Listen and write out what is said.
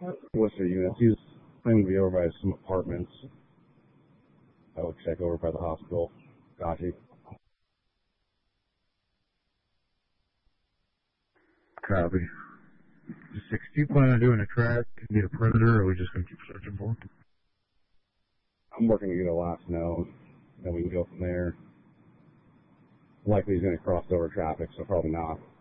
Worcester units. He's claiming to be over by some apartments. I will check over by the hospital. Gotcha. Copy. 6, do you plan on doing a track, get a perimeter, or are we just going to keep searching for him? I'm working to get a last note, then we can go from there. Likely he's going to cross over traffic, so probably not.